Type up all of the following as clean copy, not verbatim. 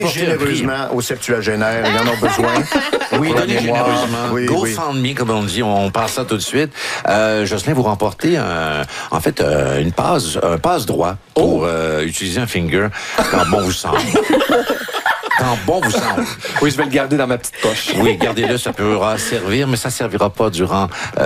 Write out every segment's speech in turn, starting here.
Généreusement au septuagénaire, il y en a besoin. Oui, donnez généreusement. Oui, GoFundMe, comme on dit, on passe ça tout de suite. Jocelyn, vous remportez un passe droit pour utiliser un finger quand bon vous semble. Quand bon vous semble. Oui, je vais le garder dans ma petite poche. Oui, gardez-le, ça pourra servir, mais ça ne servira pas durant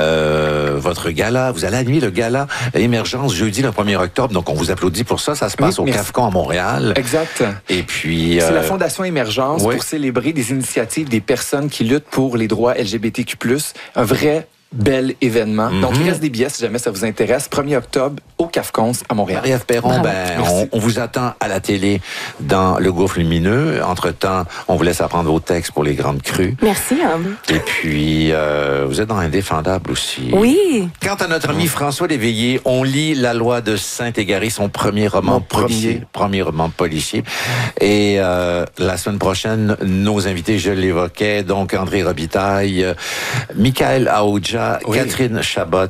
votre gala. Vous allez animer le gala Émergence jeudi le 1er octobre, donc on vous applaudit pour ça. Ça se passe au CAFCON à Montréal. Exact. Et puis... C'est la Fondation Émergence oui. pour célébrer des initiatives des personnes qui luttent pour les droits LGBTQ+. Un vrai bel événement. Donc, il reste des billets si jamais ça vous intéresse. 1er octobre au CAFCON à Montréal. Marie-Ève Perron, on vous attend à la télé dans Le Gouffre Lumineux. Entre-temps, on vous laisse apprendre vos textes pour les grandes crues. Merci, Anne. Et puis, vous êtes dans Indéfendable aussi. Oui. Quant à notre ami François Léveillé, on lit La Loi de Saint-Égaré, son premier roman policier. Premier roman policier. Et la semaine prochaine, nos invités, je l'évoquais, donc André Robitaille, Michael Aoudja, Catherine Chabot.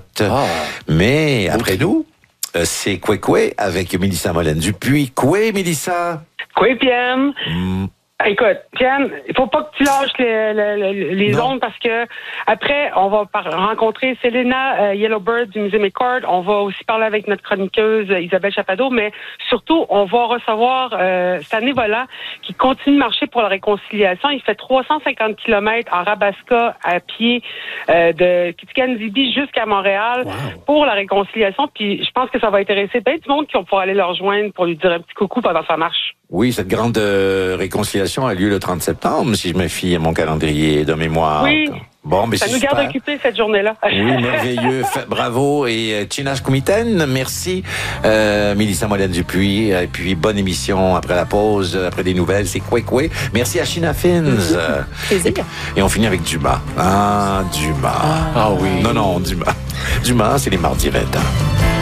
Mais après nous, c'est Koué avec Mélissa Molène-Dupuis. Koué, Mélissa? Koué, Pienne. Écoute, Pienne, il faut pas que tu lâches les ondes parce que après, on va rencontrer Selena Yellowbird du Musée McCord. On va aussi parler avec notre chroniqueuse Isabelle Chapadeau, mais surtout, on va recevoir Stanley Volant qui continue de marcher pour la réconciliation. Il fait 350 km en Rabasca à pied de Kitigan-Zibi jusqu'à Montréal pour la réconciliation. Puis je pense que ça va intéresser bien du monde qui vont pouvoir aller le rejoindre pour lui dire un petit coucou pendant sa marche. Oui, cette grande réconciliation a lieu le 30 septembre, si je me fie à mon calendrier de mémoire. Oui. Bon, mais ça c'est nous super. garde occupés cette journée-là. Oui, merveilleux. Bravo. Et Chinas Kumiten, merci. Mélissa Molène-Dupuis. Et puis, bonne émission après la pause, après des nouvelles. C'est Koué. Merci à China Fins. Plaisir. Et on finit avec Dumas. Ah, Dumas. Ah oui. Non, Dumas. Dumas, c'est les mardis 20 ans.